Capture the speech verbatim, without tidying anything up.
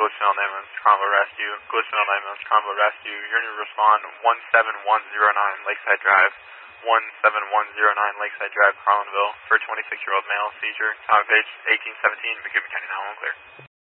Glitchfield Ambulance Combo Rescue. Glitchfield Ambulance Combo Rescue. You're going to respond one seven one zero nine Lakeside Drive. one seven one zero nine Lakeside Drive, Carlinville, for a twenty-six-year-old male, seizure, time of page eighteen seventeen, McCoupin County, now on clear.